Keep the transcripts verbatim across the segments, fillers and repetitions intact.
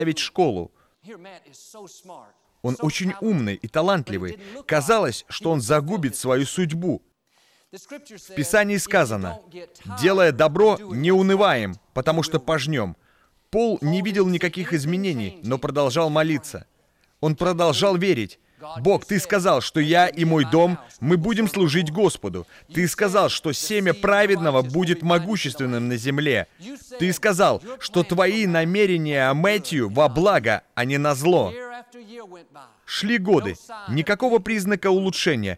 оставить школу. Он очень умный и талантливый. Казалось, что он загубит свою судьбу. В Писании сказано: «Делая добро, не унываем, потому что пожнем». Пол не видел никаких изменений, но продолжал молиться. Он продолжал верить. «Бог, Ты сказал, что я и мой дом, мы будем служить Господу. Ты сказал, что семя праведного будет могущественным на земле. Ты сказал, что Твои намерения о Мэтью во благо, а не на зло». Шли годы, никакого признака улучшения.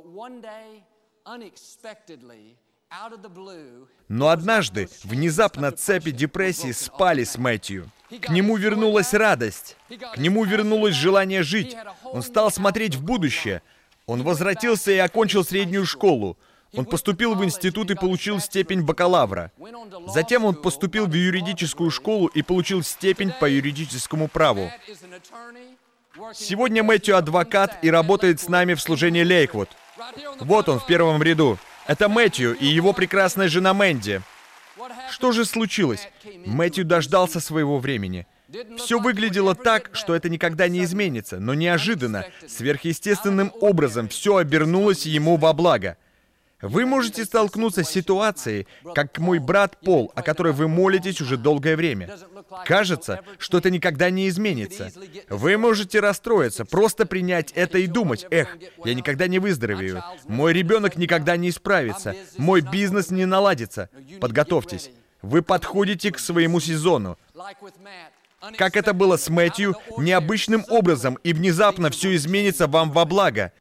Но однажды, внезапно цепи депрессии спали с Мэтью. К нему вернулась радость. К нему вернулось желание жить. Он стал смотреть в будущее. Он возвратился и окончил среднюю школу. Он поступил в институт и получил степень бакалавра. Затем он поступил в юридическую школу и получил степень по юридическому праву. Сегодня Мэтью адвокат и работает с нами в служении Лейквуд. Вот он в первом ряду. Это Мэтью и его прекрасная жена Мэнди. Что же случилось? Мэтью дождался своего времени. Все выглядело так, что это никогда не изменится, но неожиданно, сверхъестественным образом, все обернулось ему во благо. Вы можете столкнуться с ситуацией, как мой брат Пол, о которой вы молитесь уже долгое время. Кажется, что это никогда не изменится. Вы можете расстроиться, просто принять это и думать: «Эх, я никогда не выздоровею, мой ребенок никогда не исправится, мой бизнес не наладится». Подготовьтесь. Вы подходите к своему сезону. Как это было с Мэтью, необычным образом, и внезапно все изменится вам во благо.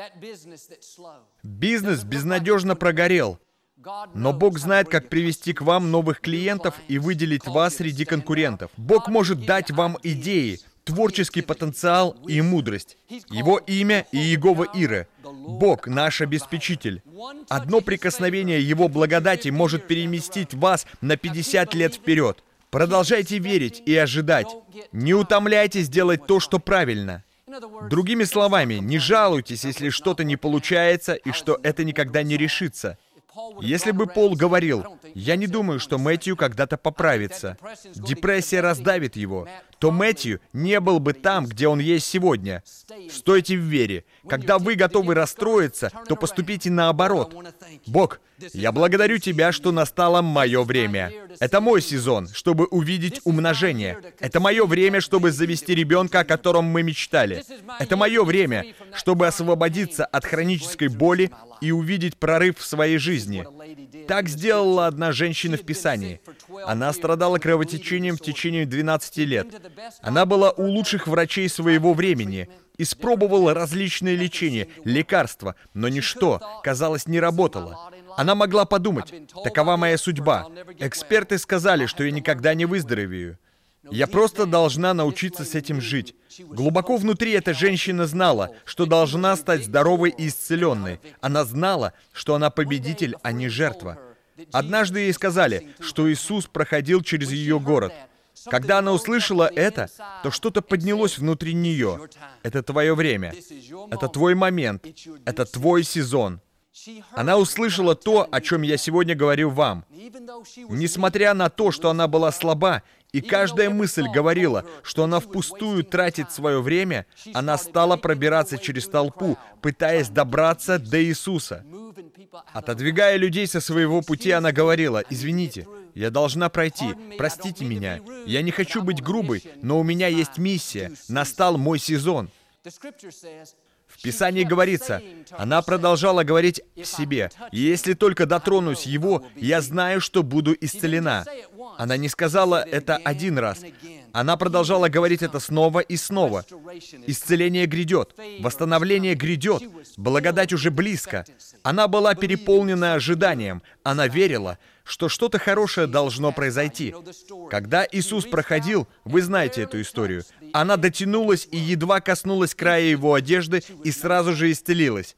Бизнес безнадежно прогорел, но Бог знает, как привести к вам новых клиентов и выделить вас среди конкурентов. Бог может дать вам идеи, творческий потенциал и мудрость. Его имя — Иегова Ире. Бог — наш обеспечитель. Одно прикосновение Его благодати может переместить вас на пятьдесят лет вперед. Продолжайте верить и ожидать. Не утомляйтесь делать то, что правильно. Другими словами, не жалуйтесь, если что-то не получается и что это никогда не решится. Если бы Пол говорил: «Я не думаю, что Мэтью когда-то поправится», депрессия раздавит его, то Мэтью не был бы там, где он есть сегодня. Стойте в вере. Когда вы готовы расстроиться, то поступите наоборот. Бог, я благодарю Тебя, что настало мое время. Это мой сезон, чтобы увидеть умножение. Это мое время, чтобы завести ребенка, о котором мы мечтали. Это мое время, чтобы освободиться от хронической боли и увидеть прорыв в своей жизни. Так сделала одна женщина в Писании. Она страдала кровотечением в течение двенадцати лет. Она была у лучших врачей своего времени, испробовала различные лечения, лекарства, но ничто, казалось, не работало. Она могла подумать: такова моя судьба. Эксперты сказали, что я никогда не выздоровею. Я просто должна научиться с этим жить. Глубоко внутри эта женщина знала, что должна стать здоровой и исцеленной. Она знала, что она победитель, а не жертва. Однажды ей сказали, что Иисус проходил через ее город. Когда она услышала это, то что-то поднялось внутри нее. Это твое время. Это твой момент. Это твой сезон. Она услышала то, о чем я сегодня говорю вам. Несмотря на то, что она была слаба, и каждая мысль говорила, что она впустую тратит свое время, она стала пробираться через толпу, пытаясь добраться до Иисуса. Отодвигая людей со своего пути, она говорила: «Извините, я должна пройти, простите меня. Я не хочу быть грубой, но у меня есть миссия. Настал мой сезон». В Писании говорится, она продолжала говорить в себе: «Если только дотронусь Его, я знаю, что буду исцелена». Она не сказала это один раз. Она продолжала говорить это снова и снова. Исцеление грядет, восстановление грядет, благодать уже близко. Она была переполнена ожиданием. Она верила, что что-то хорошее должно произойти. Когда Иисус проходил, вы знаете эту историю, она дотянулась и едва коснулась края Его одежды и сразу же исцелилась.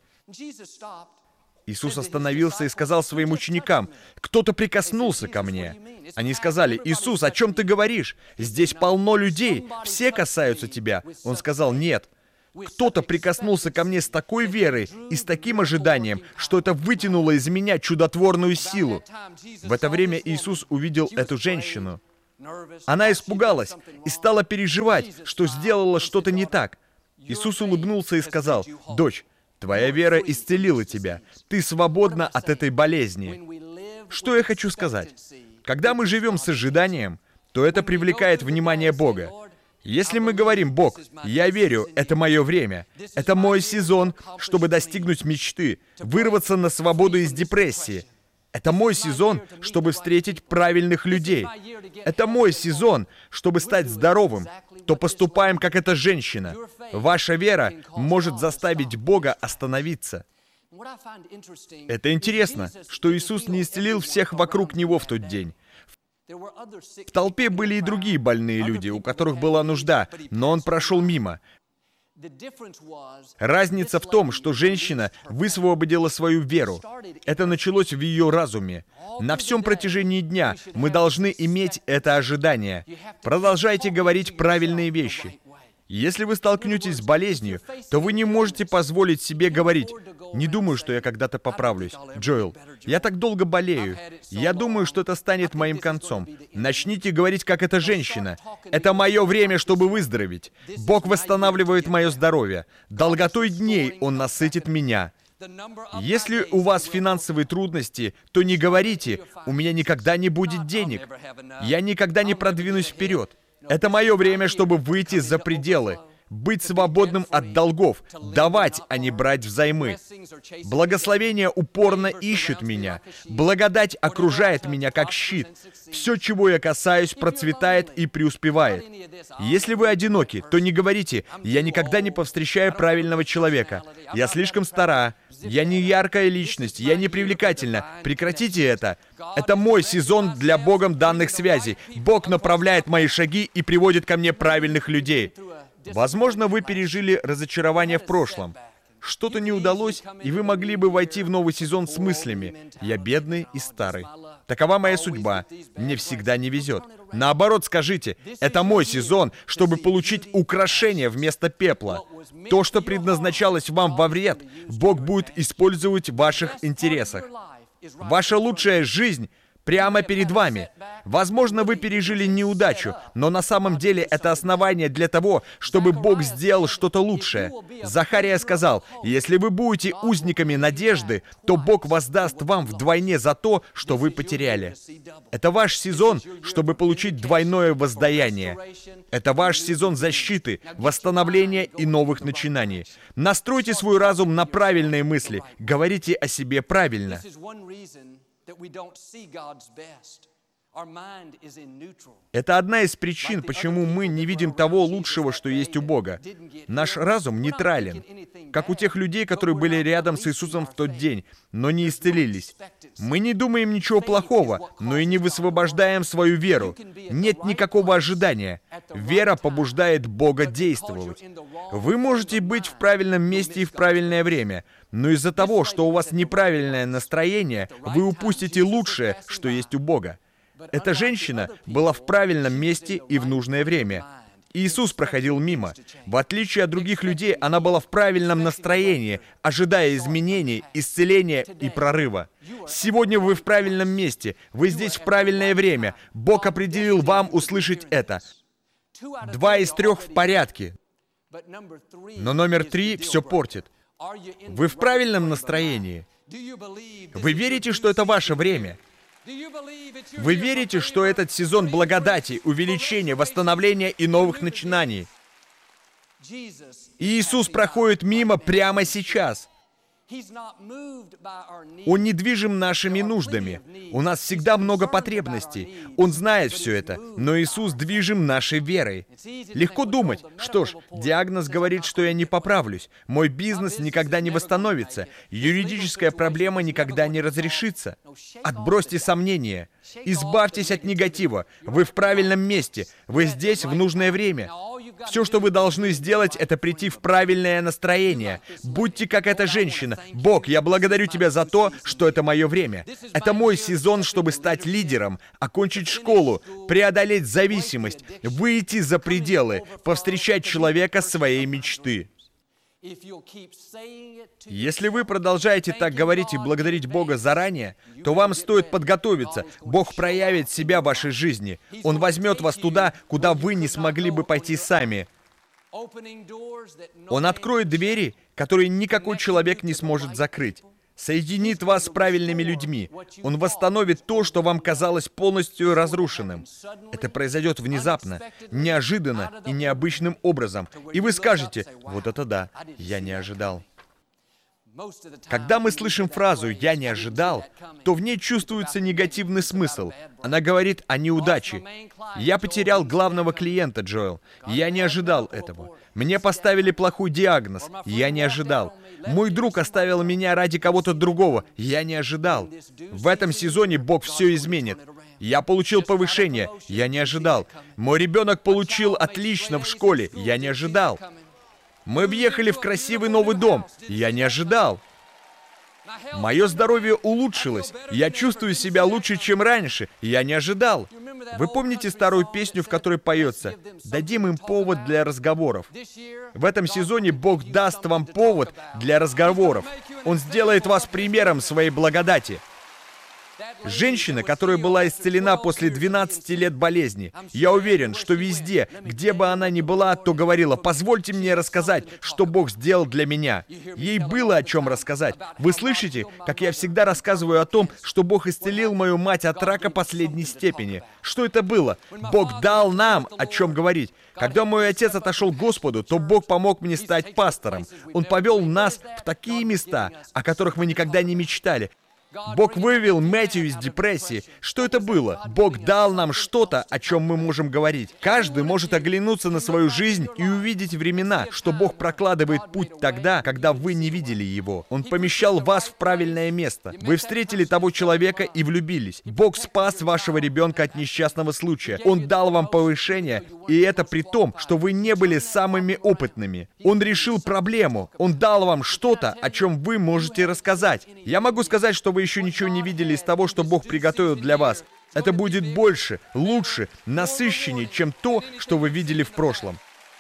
Иисус остановился и сказал своим ученикам: «Кто-то прикоснулся ко мне». Они сказали: «Иисус, о чем ты говоришь? Здесь полно людей, все касаются тебя». Он сказал: «Нет. Кто-то прикоснулся ко мне с такой верой и с таким ожиданием, что это вытянуло из меня чудотворную силу». В это время Иисус увидел эту женщину. Она испугалась и стала переживать, что сделала что-то не так. Иисус улыбнулся и сказал: «Дочь, твоя вера исцелила тебя. Ты свободна от этой болезни». Что я хочу сказать? Когда мы живем с ожиданием, то это привлекает внимание Бога. Если мы говорим: «Бог, я верю, это мое время, это мой сезон, чтобы достигнуть мечты, вырваться на свободу из депрессии. Это мой сезон, чтобы встретить правильных людей. Это мой сезон, чтобы стать здоровым», то поступаем, как эта женщина. Ваша вера может заставить Бога остановиться. Это интересно, что Иисус не исцелил всех вокруг Него в тот день. В толпе были и другие больные люди, у которых была нужда, но Он прошел мимо. Разница в том, что женщина высвободила свою веру. Это началось в ее разуме. На всем протяжении дня мы должны иметь это ожидание. Продолжайте говорить правильные вещи. Если вы столкнетесь с болезнью, то вы не можете позволить себе говорить: «Не думаю, что я когда-то поправлюсь. Джоэл, я так долго болею. Я думаю, что это станет моим концом». Начните говорить, как эта женщина: «Это мое время, чтобы выздороветь. Бог восстанавливает мое здоровье. Долготой дней Он насытит меня». Если у вас финансовые трудности, то не говорите: «У меня никогда не будет денег. Я никогда не продвинусь вперед». Это мое время, чтобы выйти за пределы, быть свободным от долгов, давать, а не брать взаймы. Благословения упорно ищут меня. Благодать окружает меня как щит. Все, чего я касаюсь, процветает и преуспевает. Если вы одиноки, то не говорите: «Я никогда не повстречаю правильного человека. Я слишком стара. Я не яркая личность. Я не привлекательна». Прекратите это. Это мой сезон для Богом данных связей. Бог направляет мои шаги и приводит ко мне правильных людей. Возможно, вы пережили разочарование в прошлом. Что-то не удалось, и вы могли бы войти в новый сезон с мыслями: «Я бедный и старый. Такова моя судьба. Мне всегда не везет». Наоборот, скажите: «Это мой сезон, чтобы получить украшение вместо пепла. То, что предназначалось вам во вред, Бог будет использовать в ваших интересах. Ваша лучшая жизнь прямо перед вами. Возможно, вы пережили неудачу, но на самом деле это основание для того, чтобы Бог сделал что-то лучшее. Захария сказал: «Если вы будете узниками надежды, то Бог воздаст вам вдвойне за то, что вы потеряли». Это ваш сезон, чтобы получить двойное воздаяние. Это ваш сезон защиты, восстановления и новых начинаний. Настройте свой разум на правильные мысли. Говорите о себе правильно. Это одна из причин, почему мы не видим того лучшего, что есть у Бога. Наш разум нейтрален, как у тех людей, которые были рядом с Иисусом в тот день, но не исцелились. Мы не думаем ничего плохого, но и не высвобождаем свою веру. Нет никакого ожидания. Вера побуждает Бога действовать. Вы можете быть в правильном месте и в правильное время, но из-за того, что у вас неправильное настроение, вы упустите лучшее, что есть у Бога. Эта женщина была в правильном месте и в нужное время. Иисус проходил мимо. В отличие от других людей, она была в правильном настроении, ожидая изменений, исцеления и прорыва. Сегодня вы в правильном месте, вы здесь в правильное время. Бог определил вам услышать это. Два из трех в порядке, но номер три все портит. Вы в правильном настроении. Вы верите, что это ваше время? Вы верите, что этот сезон благодати, увеличения, восстановления и новых начинаний? Иисус проходит мимо прямо сейчас. Он не движим нашими нуждами. У нас всегда много потребностей. Он знает все это, но Иисус движим нашей верой. Легко думать: что ж, диагноз говорит, что я не поправлюсь, мой бизнес никогда не восстановится, юридическая проблема никогда не разрешится. Отбросьте сомнения. Избавьтесь от негатива. Вы в правильном месте. Вы здесь в нужное время. Все, что вы должны сделать, это прийти в правильное настроение. Будьте как эта женщина. Бог, я благодарю Тебя за то, что это мое время. Это мой сезон, чтобы стать лидером, окончить школу, преодолеть зависимость, выйти за пределы, повстречать человека своей мечты. Если вы продолжаете так говорить и благодарить Бога заранее, то вам стоит подготовиться. Бог проявит себя в вашей жизни. Он возьмет вас туда, куда вы не смогли бы пойти сами. Он откроет двери, которые никакой человек не сможет закрыть. Соединит вас с правильными людьми. Он восстановит то, что вам казалось полностью разрушенным. Это произойдет внезапно, неожиданно и необычным образом. И вы скажете: «Вот это да, я не ожидал». Когда мы слышим фразу «я не ожидал», то в ней чувствуется негативный смысл. Она говорит о неудаче. «Я потерял главного клиента, Джоэл. Я не ожидал этого. Мне поставили плохой диагноз. Я не ожидал. Мой друг оставил меня ради кого-то другого. Я не ожидал. В этом сезоне Бог все изменит. Я получил повышение. Я не ожидал. Мой ребенок получил отлично в школе. Я не ожидал. Мы въехали в красивый новый дом. Я не ожидал. Мое здоровье улучшилось. Я чувствую себя лучше, чем раньше. Я не ожидал. Вы помните старую песню, в которой поется: «Дадим им повод для разговоров». В этом сезоне Бог даст вам повод для разговоров. Он сделает вас примером своей благодати. Женщина, которая была исцелена после двенадцати лет болезни, я уверен, что везде, где бы она ни была, то говорила: «Позвольте мне рассказать, что Бог сделал для меня». Ей было о чем рассказать. Вы слышите, как я всегда рассказываю о том, что Бог исцелил мою мать от рака последней степени. Что это было? Бог дал нам о чем говорить. Когда мой отец отошел к Господу, то Бог помог мне стать пастором. Он повел нас в такие места, о которых мы никогда не мечтали. Бог вывел Мэтью из депрессии. Что это было? Бог дал нам что-то, о чем мы можем говорить. Каждый может оглянуться на свою жизнь и увидеть времена, что Бог прокладывает путь тогда, когда вы не видели его. Он помещал вас в правильное место. Вы встретили того человека и влюбились. Бог спас вашего ребенка от несчастного случая. Он дал вам повышение, и это при том, что вы не были самыми опытными. Он решил проблему. Он дал вам что-то, о чем вы можете рассказать. Я могу сказать, что вы еще ничего не видели из того, что Бог приготовил для вас. Это будет больше, лучше, насыщеннее, чем то, что вы видели в прошлом.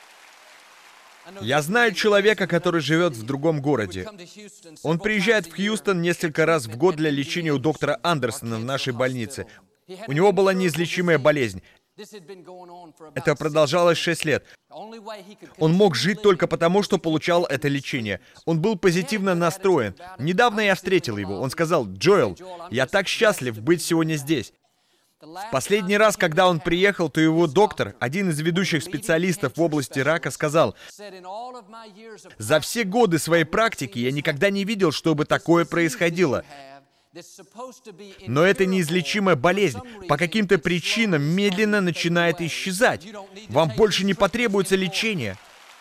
Я знаю человека, который живет в другом городе. Он приезжает в Хьюстон несколько раз в год для лечения у доктора Андерсона в нашей больнице. У него была неизлечимая болезнь. Это продолжалось шесть лет. Он мог жить только потому, что получал это лечение. Он был позитивно настроен. Недавно я встретил его. Он сказал: «Джоэл, я так счастлив быть сегодня здесь». В последний раз, когда он приехал, то его доктор, один из ведущих специалистов в области рака, сказал: «За все годы своей практики я никогда не видел, чтобы такое происходило. Но эта неизлечимая болезнь по каким-то причинам медленно начинает исчезать. Вам больше не потребуется лечение».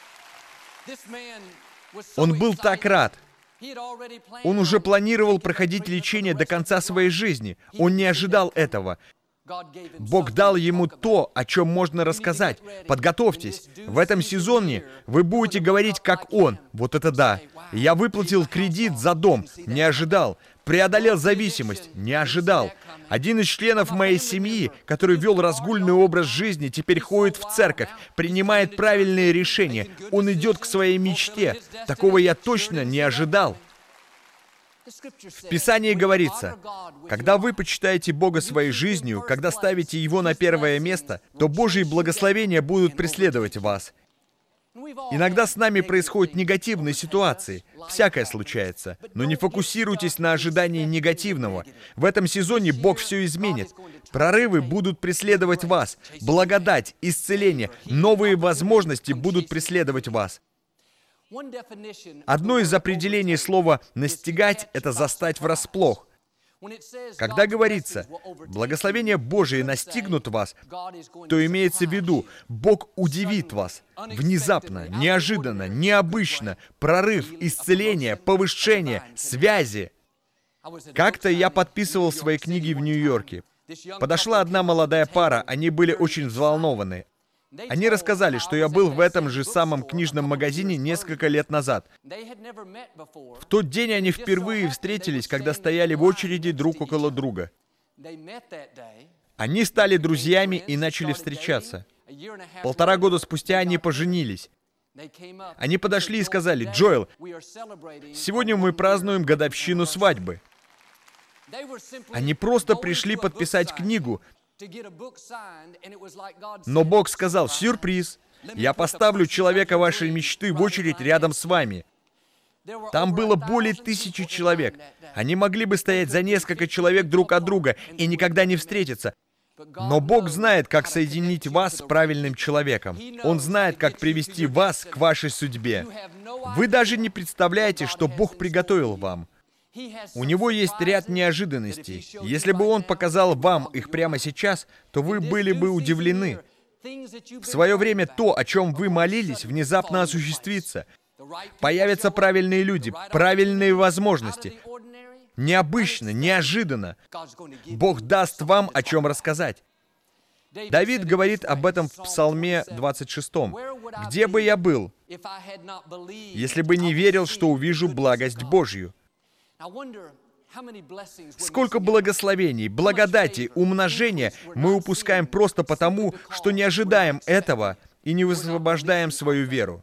Он был так рад. Он уже планировал проходить лечение до конца своей жизни. Он не ожидал этого. Бог дал ему то, о чем можно рассказать. Подготовьтесь. В этом сезоне вы будете говорить, как он. Вот это да. Я выплатил кредит за дом. Не ожидал. Преодолел зависимость. Не ожидал. Один из членов моей семьи, который вел разгульный образ жизни, теперь ходит в церковь, принимает правильные решения. Он идет к своей мечте. Такого я точно не ожидал. В Писании говорится: когда вы почитаете Бога своей жизнью, когда ставите Его на первое место, то Божьи благословения будут преследовать вас. Иногда с нами происходят негативные ситуации. Всякое случается. Но не фокусируйтесь на ожидании негативного. В этом сезоне Бог все изменит. Прорывы будут преследовать вас. Благодать, исцеление, новые возможности будут преследовать вас. Одно из определений слова «настигать» — это «застать врасплох». Когда говорится «благословения Божии настигнут вас», то имеется в виду «Бог удивит вас» внезапно, неожиданно, необычно, прорыв, исцеление, повышение, связи. Как-то я подписывал свои книги в Нью-Йорке. Подошла одна молодая пара, они были очень взволнованы. Они рассказали, что я был в этом же самом книжном магазине несколько лет назад. В тот день они впервые встретились, когда стояли в очереди друг около друга. Они стали друзьями и начали встречаться. Полтора года спустя они поженились. Они подошли и сказали: «Джоэл, сегодня мы празднуем годовщину свадьбы». Они просто пришли подписать книгу, но Бог сказал: «Сюрприз! Я поставлю человека вашей мечты в очередь рядом с вами». Там было более тысячи человек. Они могли бы стоять за несколько человек друг от друга и никогда не встретиться. Но Бог знает, как соединить вас с правильным человеком. Он знает, как привести вас к вашей судьбе. Вы даже не представляете, что Бог приготовил вам. У Него есть ряд неожиданностей. Если бы Он показал вам их прямо сейчас, то вы были бы удивлены. В свое время то, о чем вы молились, внезапно осуществится. Появятся правильные люди, правильные возможности. Необычно, неожиданно. Бог даст вам о чем рассказать. Давид говорит об этом в Псалме двадцать шестом. «Где бы я был, если бы не верил, что увижу благость Божью?» Сколько благословений, благодати, умножения мы упускаем просто потому, что не ожидаем этого и не высвобождаем свою веру.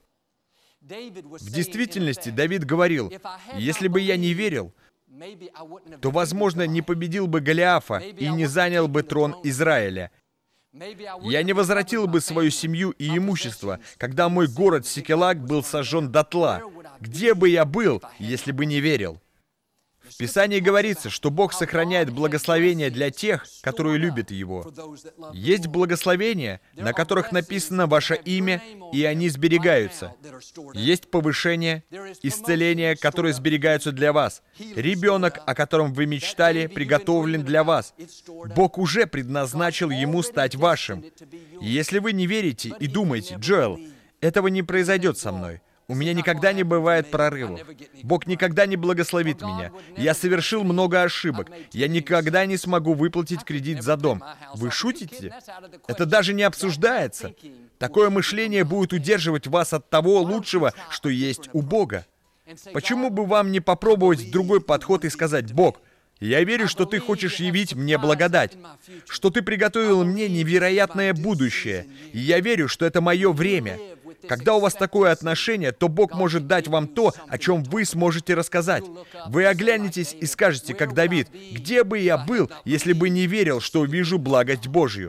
В действительности Давид говорил: «Если бы я не верил, то, возможно, не победил бы Голиафа и не занял бы трон Израиля. Я не возвратил бы свою семью и имущество, когда мой город Сикелаг был сожжен дотла. Где бы я был, если бы не верил?» В Писании говорится, что Бог сохраняет благословения для тех, которые любят Его. Есть благословения, на которых написано ваше имя, и они сберегаются. Есть повышение, исцеление, которые сберегаются для вас. Ребенок, о котором вы мечтали, приготовлен для вас. Бог уже предназначил ему стать вашим. И если вы не верите и думаете: «Джоэл, этого не произойдет со мной. У меня никогда не бывает прорывов. Бог никогда не благословит меня. Я совершил много ошибок. Я никогда не смогу выплатить кредит за дом». Вы шутите? Это даже не обсуждается. Такое мышление будет удерживать вас от того лучшего, что есть у Бога. Почему бы вам не попробовать другой подход и сказать: «Бог, я верю, что Ты хочешь явить мне благодать, что Ты приготовил мне невероятное будущее, и я верю, что это мое время». Когда у вас такое отношение, то Бог может дать вам то, о чем вы сможете рассказать. Вы оглянетесь и скажете, как Давид: «Где бы я был, если бы не верил, что увижу благость Божью?»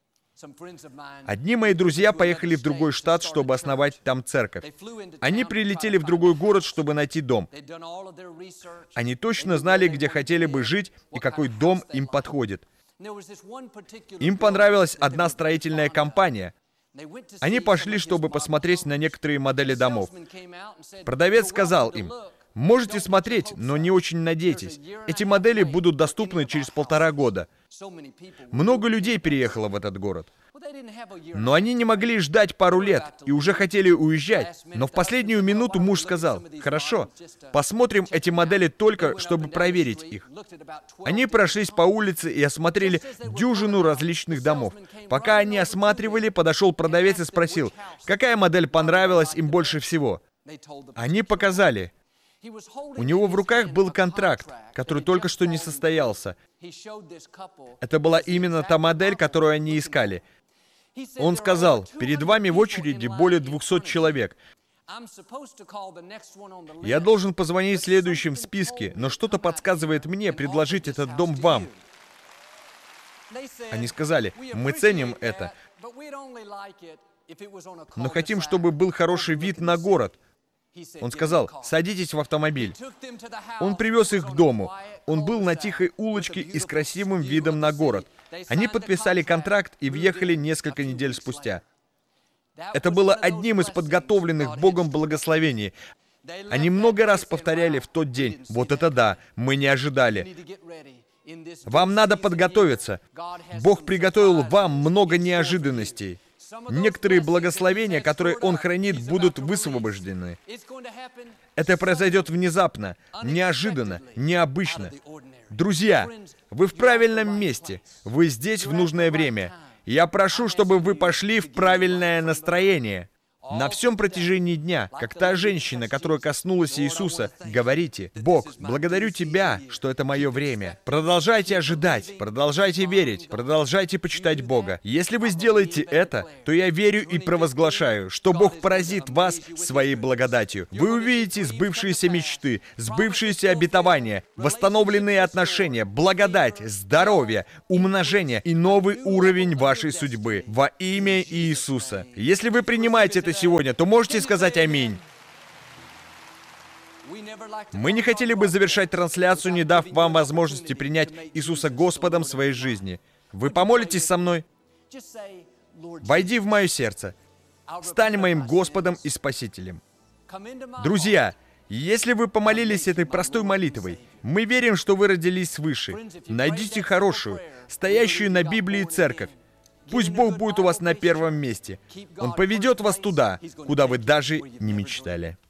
Одни мои друзья поехали в другой штат, чтобы основать там церковь. Они прилетели в другой город, чтобы найти дом. Они точно знали, где хотели бы жить и какой дом им подходит. Им понравилась одна строительная компания. Они пошли, чтобы посмотреть на некоторые модели домов. Продавец сказал им: «Можете смотреть, но не очень надейтесь. Эти модели будут доступны через полтора года». Много людей переехало в этот город. Но они не могли ждать пару лет и уже хотели уезжать. Но в последнюю минуту муж сказал: «Хорошо, посмотрим эти модели только, чтобы проверить их». Они прошлись по улице и осмотрели дюжину различных домов. Пока они осматривали, подошел продавец и спросил, какая модель понравилась им больше всего. Они показали. У него в руках был контракт, который только что не состоялся. Это была именно та модель, которую они искали. Он сказал: «Перед вами в очереди более двухсот человек. Я должен позвонить следующим в списке, но что-то подсказывает мне предложить этот дом вам». Они сказали: «Мы ценим это, но хотим, чтобы был хороший вид на город». Он сказал: «Садитесь в автомобиль». Он привез их к дому. Он был на тихой улочке и с красивым видом на город. Они подписали контракт и въехали несколько недель спустя. Это было одним из подготовленных Богом благословений. Они много раз повторяли в тот день: «Вот это да, мы не ожидали». Вам надо подготовиться. Бог приготовил вам много неожиданностей. Некоторые благословения, которые Он хранит, будут высвобождены. Это произойдет внезапно, неожиданно, необычно. Друзья, вы в правильном месте. Вы здесь в нужное время. Я прошу, чтобы вы пошли в правильное настроение. На всем протяжении дня, как та женщина, которая коснулась Иисуса, говорите: «Бог, благодарю Тебя, что это мое время». Продолжайте ожидать, продолжайте верить, продолжайте почитать Бога. Если вы сделаете это, то я верю и провозглашаю, что Бог поразит вас своей благодатью. Вы увидите сбывшиеся мечты, сбывшиеся обетования, восстановленные отношения, благодать, здоровье, умножение и новый уровень вашей судьбы во имя Иисуса. Если вы принимаете это сегодня, то можете сказать «Аминь». Мы не хотели бы завершать трансляцию, не дав вам возможности принять Иисуса Господом своей жизни. Вы помолитесь со мной? «Войди в мое сердце, стань моим Господом и Спасителем». Друзья, если вы помолились этой простой молитвой, мы верим, что вы родились свыше. Найдите хорошую, стоящую на Библии церковь. Пусть Бог будет у вас на первом месте. Он поведет вас туда, куда вы даже не мечтали.